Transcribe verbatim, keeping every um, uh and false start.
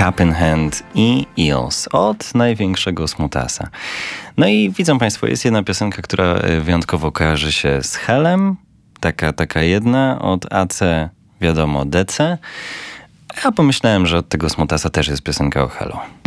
Cup in Hand i Eels od największego Smutasa. No i widzą Państwo, jest jedna piosenka, która wyjątkowo kojarzy się z Helem. Taka, taka jedna, od A C wiadomo D C. Ja pomyślałem, że od tego Smutasa też jest piosenka o Helu.